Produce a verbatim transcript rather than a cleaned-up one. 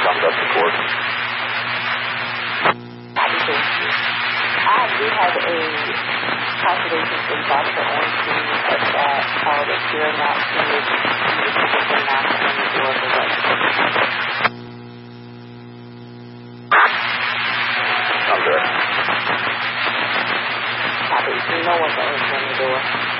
comes up to court. Copy, thank you. I do have a consultation for Doctor Ornstein at that called a Fear Not Image. You can put the knock on the door for that. I'm there. Copy. You know what's on the door.